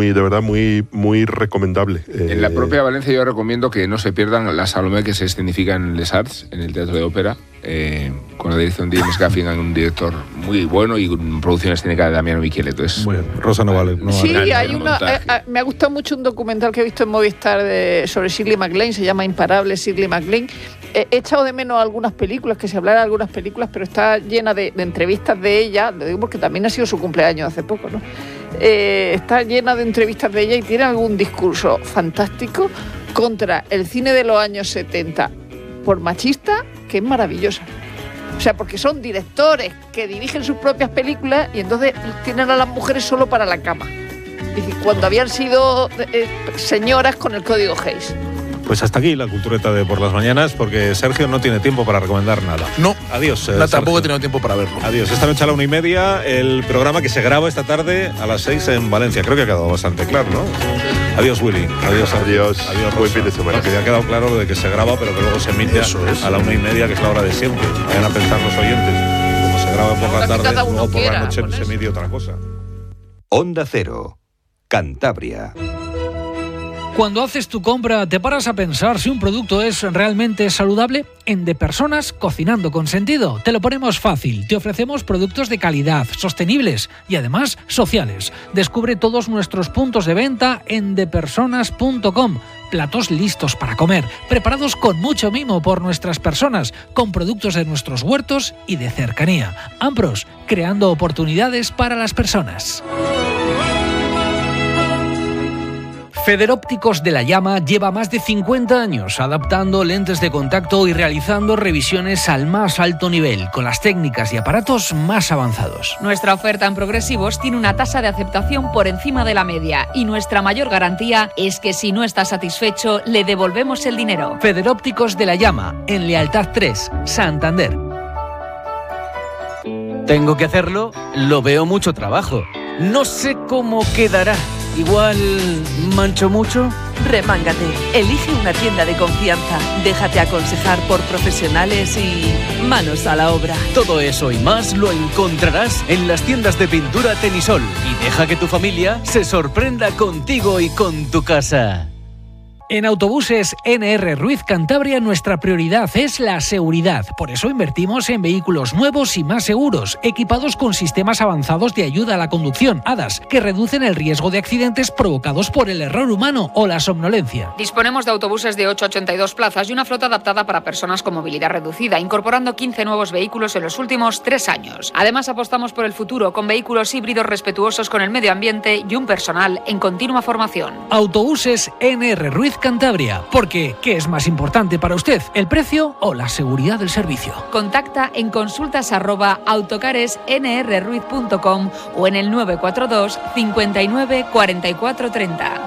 de verdad, muy recomendable. En la propia Valencia yo recomiendo que no se pierdan la Salomé que se escenifica en Les Arts, en el Teatro de Ópera, con la dirección de James Gaffigan, un director muy bueno, y con producción escénica de Damiano Micheletto. Muy bien. Rosa no vale. Sí, hay me ha gustado mucho un documental que he visto en Movistar sobre Shirley MacLaine, se llama Imparable Shirley MacLaine. He echado de menos algunas películas, que se hablara de algunas películas, pero está llena de entrevistas de ella, lo digo porque también ha sido su cumpleaños hace poco, ¿no? Está llena de entrevistas de ella y tiene algún discurso fantástico contra el cine de los años 70 por machista, que es maravillosa. O sea, porque son directores que dirigen sus propias películas y entonces tienen a las mujeres solo para la cama. Es decir, cuando habían sido señoras con el código Hays. Pues hasta aquí la cultureta de por las mañanas, porque Sergio no tiene tiempo para recomendar nada. No. Adiós. No, tampoco he tenido tiempo para verlo. Adiós. Esta noche a la 1:30, el programa que se graba esta tarde a las 6 en Valencia. Creo que ha quedado bastante claro, ¿no? Adiós, Willy. Adiós. Adiós. Buen fin de semana. Que ya ha quedado claro lo de que se graba, pero que luego se emite a la 1:30, que es la hora de siempre. Vayan a pensar los oyentes. Como se graba por la tarde, luego por la noche se emite otra cosa. Onda Cero, Cantabria. Cuando haces tu compra, ¿te paras a pensar si un producto es realmente saludable? En De Personas, cocinando con sentido, te lo ponemos fácil. Te ofrecemos productos de calidad, sostenibles y además sociales. Descubre todos nuestros puntos de venta en depersonas.com. Platos listos para comer, preparados con mucho mimo por nuestras personas, con productos de nuestros huertos y de cercanía. Ambros, creando oportunidades para las personas. Federópticos de La Llama lleva más de 50 años adaptando lentes de contacto y realizando revisiones al más alto nivel, con las técnicas y aparatos más avanzados. Nuestra oferta en progresivos tiene una tasa de aceptación por encima de la media y nuestra mayor garantía es que si no está satisfecho, le devolvemos el dinero. Federópticos de La Llama, en Lealtad 3, Santander. Tengo que hacerlo, lo veo mucho trabajo. No sé cómo quedará. Igual mancho mucho. Remángate, elige una tienda de confianza, déjate aconsejar por profesionales y manos a la obra. Todo eso y más lo encontrarás en las tiendas de pintura Tenisol y deja que tu familia se sorprenda contigo y con tu casa. En Autobuses NR Ruiz Cantabria nuestra prioridad es la seguridad. Por eso invertimos en vehículos nuevos y más seguros, equipados con sistemas avanzados de ayuda a la conducción, ADAS, que reducen el riesgo de accidentes provocados por el error humano o la somnolencia. Disponemos de autobuses de 8 a 82 plazas y una flota adaptada para personas con movilidad reducida, incorporando 15 nuevos vehículos en los últimos 3 años. Además, apostamos por el futuro con vehículos híbridos respetuosos con el medio ambiente y un personal en continua formación. Autobuses NR Ruiz Cantabria, porque ¿qué es más importante para usted, el precio o la seguridad del servicio? Contacta en consultas@autocaresnrruiz.com o en el 942 59 44 30.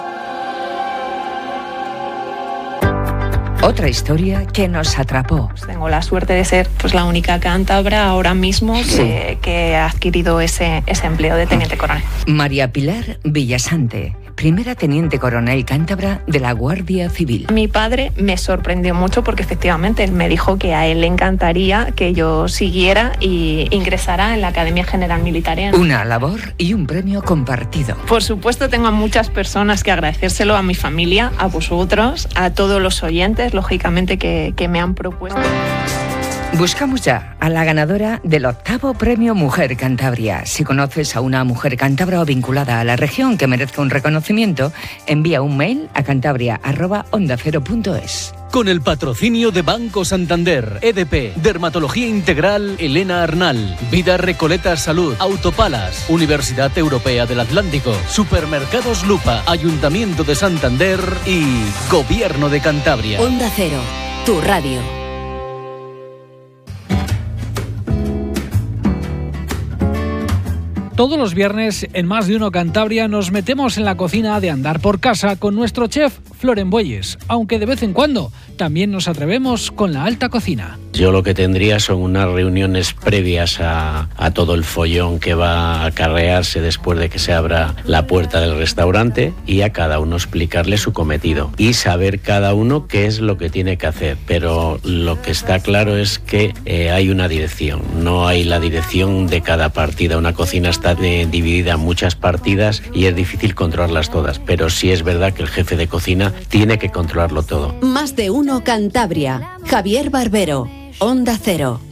Otra historia que nos atrapó. Tengo la suerte de ser la única cántabra ahora mismo que ha adquirido ese empleo de teniente coronel. María Pilar Villasante, primera teniente coronel cántabra de la Guardia Civil. Mi padre me sorprendió mucho porque efectivamente él me dijo que a él le encantaría que yo siguiera y ingresara en la Academia General Militar. Una labor y un premio compartido. Por supuesto tengo a muchas personas que agradecérselo, a mi familia, a vosotros, a todos los oyentes, lógicamente que me han propuesto. Buscamos ya a la ganadora del 8º Premio Mujer Cantabria. Si conoces a una mujer cántabra o vinculada a la región que merezca un reconocimiento, envía un mail a cantabria@ondacero.es. Con el patrocinio de Banco Santander, EDP, Dermatología Integral Elena Arnal, Vida Recoleta Salud, Autopalas, Universidad Europea del Atlántico, Supermercados Lupa, Ayuntamiento de Santander y Gobierno de Cantabria. Onda Cero, tu radio. Todos los viernes, en Más de Uno Cantabria, nos metemos en la cocina de Andar por Casa con nuestro chef Floren Bueyes, aunque de vez en cuando también nos atrevemos con la alta cocina. Yo lo que tendría son unas reuniones previas a todo el follón que va a acarrearse después de que se abra la puerta del restaurante, y a cada uno explicarle su cometido y saber cada uno qué es lo que tiene que hacer. Pero lo que está claro es que hay una dirección, no hay la dirección de cada partida. Una cocina está dividida en muchas partidas y es difícil controlarlas todas, pero sí es verdad que el jefe de cocina tiene que controlarlo todo. Más de uno Cantabria. Javier Barbero, Onda Cero.